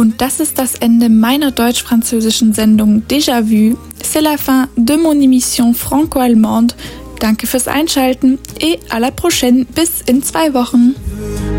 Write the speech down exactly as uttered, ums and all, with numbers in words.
Und das ist das Ende meiner deutsch-französischen Sendung Déjà Vu. C'est la fin de mon émission franco-allemande. Danke fürs Einschalten et à la prochaine. Bis in zwei Wochen.